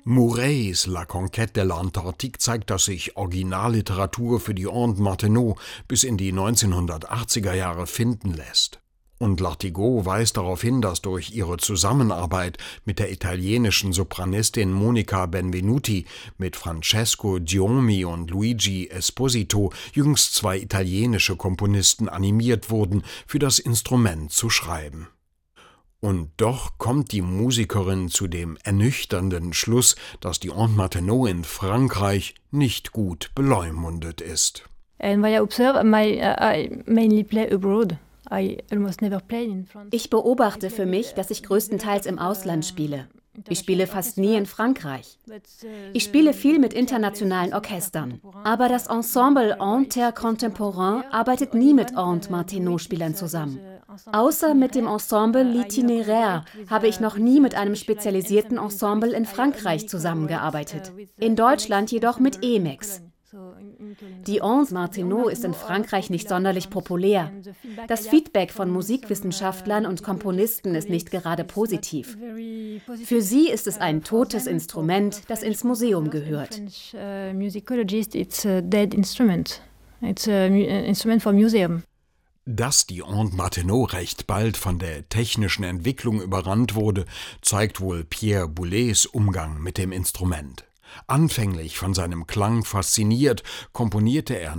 Mouret's La Conquête de l'Antarctique zeigt, dass sich Originalliteratur für die Ondes Martenot bis in die 1980er Jahre finden lässt. Und Lartigot weist darauf hin, dass durch ihre Zusammenarbeit mit der italienischen Sopranistin Monica Benvenuti, mit Francesco Giomi und Luigi Esposito jüngst 2 italienische Komponisten animiert wurden, für das Instrument zu schreiben. Und doch kommt die Musikerin zu dem ernüchternden Schluss, dass die Ondes Martenot in Frankreich nicht gut beleumundet ist. And when I observe, I mainly play abroad. Ich beobachte für mich, dass ich größtenteils im Ausland spiele. Ich spiele fast nie in Frankreich. Ich spiele viel mit internationalen Orchestern. Aber das Ensemble Intercontemporain arbeitet nie mit Ondes Martenot-Spielern zusammen. Außer mit dem Ensemble L'Itinéraire habe ich noch nie mit einem spezialisierten Ensemble in Frankreich zusammengearbeitet. In Deutschland jedoch mit EMEX. Die Ondes Martenot ist in Frankreich nicht sonderlich populär. Das Feedback von Musikwissenschaftlern und Komponisten ist nicht gerade positiv. Für sie ist es ein totes Instrument, das ins Museum gehört. Dass die Ondes Martenot recht bald von der technischen Entwicklung überrannt wurde, zeigt wohl Pierre Boulez Umgang mit dem Instrument. Anfänglich von seinem Klang fasziniert, komponierte er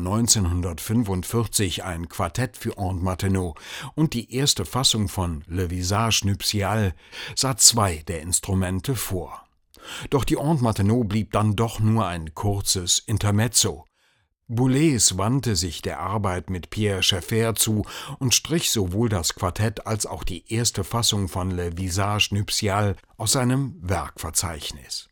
1945 ein Quartett für Ondes Martenot und die erste Fassung von Le Visage Nuptial sah 2 der Instrumente vor. Doch die Ondes Martenot blieb dann doch nur ein kurzes Intermezzo. Boulez wandte sich der Arbeit mit Pierre Schaeffer zu und strich sowohl das Quartett als auch die erste Fassung von Le Visage Nuptial aus seinem Werkverzeichnis.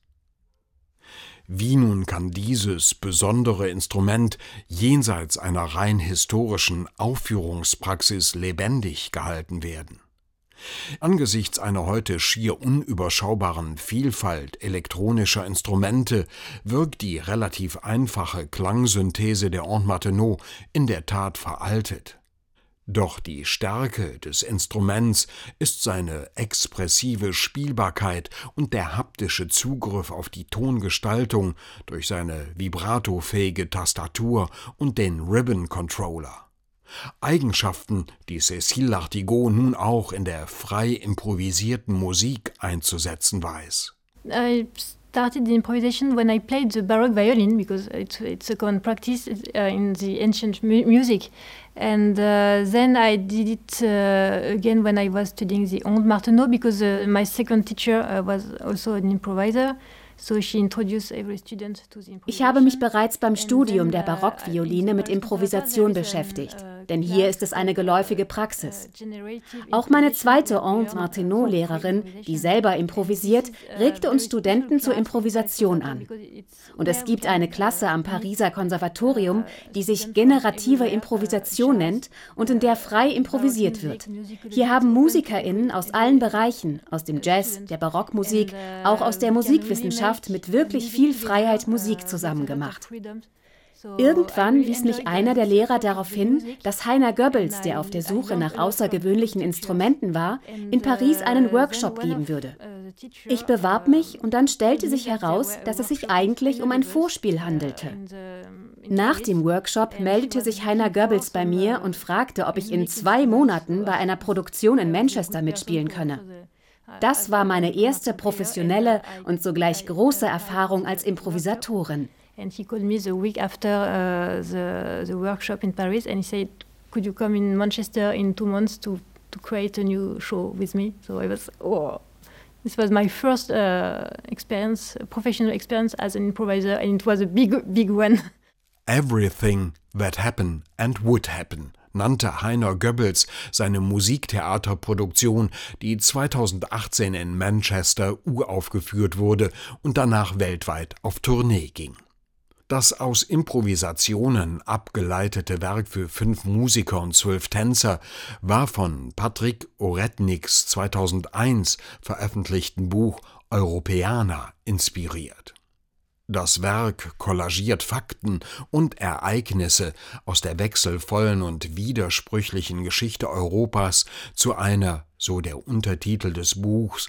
Wie nun kann dieses besondere Instrument jenseits einer rein historischen Aufführungspraxis lebendig gehalten werden? Angesichts einer heute schier unüberschaubaren Vielfalt elektronischer Instrumente wirkt die relativ einfache Klangsynthese der Ondes Martenot in der Tat veraltet. Doch die Stärke des Instruments ist seine expressive Spielbarkeit und der haptische Zugriff auf die Tongestaltung durch seine vibratofähige Tastatur und den Ribbon Controller. Eigenschaften, die Cécile Lartigot nun auch in der frei improvisierten Musik einzusetzen weiß. I started the improvisation when I played the Baroque violin because it's a common practice in the ancient music. And then I did it again when I was studying the Ondes Martenot because my second teacher was also an improviser. So she introduced every student to the improvisation. Ich habe mich bereits beim Studium der Barockvioline mit Improvisation beschäftigt, denn hier ist es eine geläufige Praxis. Auch meine zweite Ondes Martenot-Lehrerin, die selber improvisiert, regte uns Studenten zur Improvisation an. Und es gibt eine Klasse am Pariser Konservatorium, die sich generative Improvisation nennt und in der frei improvisiert wird. Hier haben MusikerInnen aus allen Bereichen, aus dem Jazz, der Barockmusik, auch aus der Musikwissenschaft, mit wirklich viel Freiheit Musik zusammen gemacht. Irgendwann wies mich einer der Lehrer darauf hin, dass Heiner Goebbels, der auf der Suche nach außergewöhnlichen Instrumenten war, in Paris einen Workshop geben würde. Ich bewarb mich und dann stellte sich heraus, dass es sich eigentlich um ein Vorspiel handelte. Nach dem Workshop meldete sich Heiner Goebbels bei mir und fragte, ob ich in 2 Monaten bei einer Produktion in Manchester mitspielen könne. Das war meine erste professionelle und sogleich große Erfahrung als Improvisatorin. And he called me the week after the workshop in Paris and he said, could you come in Manchester in 2 months to create a new show with me? So I was, this was my first experience, professional experience as an improviser, and it was a big one. Everything that happened and would happen nannte Heiner Goebbels seine Musiktheaterproduktion, die 2018 in Manchester uraufgeführt wurde und danach weltweit auf Tournee ging. Das aus Improvisationen abgeleitete Werk für 5 Musiker und 12 Tänzer war von Patrick Oretniks 2001 veröffentlichten Buch Europeana inspiriert. Das Werk kollagiert Fakten und Ereignisse aus der wechselvollen und widersprüchlichen Geschichte Europas zu einer, so der Untertitel des Buchs,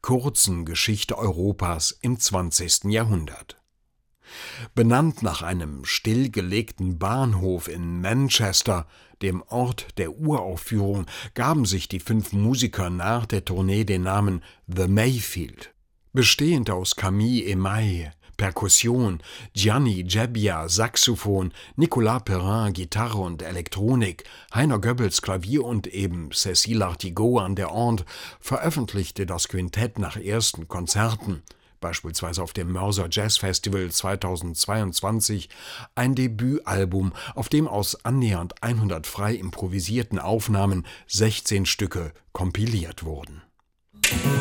kurzen Geschichte Europas im 20. Jahrhundert. Benannt nach einem stillgelegten Bahnhof in Manchester, dem Ort der Uraufführung, gaben sich die 5 Musiker nach der Tournee den Namen The Mayfield. Bestehend aus Camille Emaille, Perkussion, Gianni Gebbia, Saxophon, Nicolas Perrin, Gitarre und Elektronik, Heiner Goebbels, Klavier und eben Cécile Artigaud an der Ornt, veröffentlichte das Quintett nach ersten Konzerten, beispielsweise auf dem Mörser Jazz Festival 2022, ein Debütalbum, auf dem aus annähernd 100 frei improvisierten Aufnahmen 16 Stücke kompiliert wurden.